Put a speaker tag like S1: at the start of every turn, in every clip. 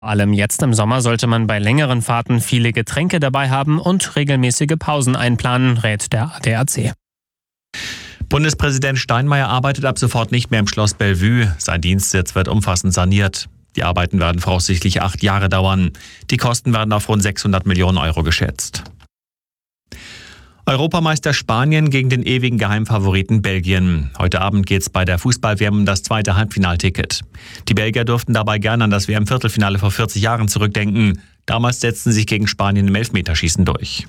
S1: Vor allem jetzt im Sommer sollte man bei längeren Fahrten viele Getränke dabei haben und regelmäßige Pausen einplanen, rät der ADAC.
S2: Bundespräsident Steinmeier arbeitet ab sofort nicht mehr im Schloss Bellevue. Sein Dienstsitz wird umfassend saniert. Die Arbeiten werden voraussichtlich 8 Jahre dauern. Die Kosten werden auf rund 600 Millionen Euro geschätzt. Europameister Spanien gegen den ewigen Geheimfavoriten Belgien. Heute Abend geht's bei der Fußball-WM um das zweite Halbfinalticket. Die Belgier durften dabei gerne an das WM-Viertelfinale vor 40 Jahren zurückdenken. Damals setzten sie sich gegen Spanien im Elfmeterschießen durch.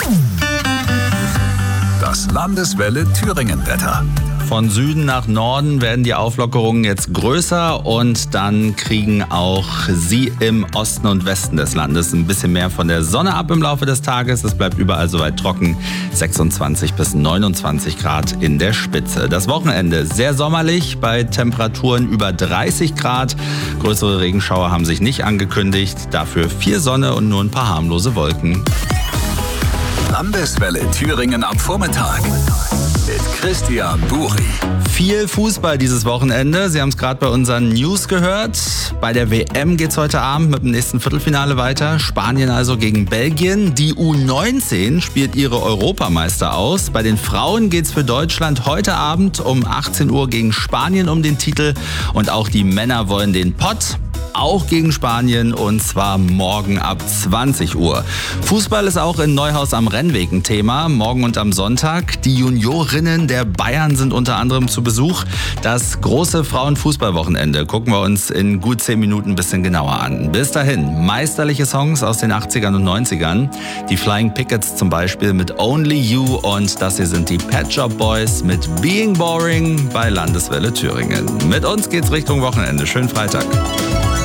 S3: Das Landeswelle Thüringen-Wetter.
S4: Von Süden nach Norden werden die Auflockerungen jetzt größer und dann kriegen auch Sie im Osten und Westen des Landes ein bisschen mehr von der Sonne ab im Laufe des Tages. Es bleibt überall soweit trocken, 26 bis 29 Grad in der Spitze. Das Wochenende sehr sommerlich bei Temperaturen über 30 Grad. Größere Regenschauer haben sich nicht angekündigt, dafür viel Sonne und nur ein paar harmlose Wolken.
S3: Landeswelle Thüringen am Vormittag mit Christian Buri.
S4: Viel Fußball dieses Wochenende. Sie haben es gerade bei unseren News gehört. Bei der WM geht es heute Abend mit dem nächsten Viertelfinale weiter. Spanien also gegen Belgien. Die U19 spielt ihre Europameister aus. Bei den Frauen geht es für Deutschland heute Abend um 18 Uhr gegen Spanien um den Titel. Und auch die Männer wollen den Pott. Auch gegen Spanien und zwar morgen ab 20 Uhr. Fußball ist auch in Neuhaus am Rennweg ein Thema. Morgen und am Sonntag. Die Juniorinnen der Bayern sind unter anderem zu Besuch. Das große Frauenfußballwochenende gucken wir uns in gut 10 Minuten ein bisschen genauer an. Bis dahin, meisterliche Songs aus den 80ern und 90ern. Die Flying Pickets zum Beispiel mit Only You und das hier sind die Pet Shop Boys mit Being Boring bei Landeswelle Thüringen. Mit uns geht's Richtung Wochenende. Schönen Freitag.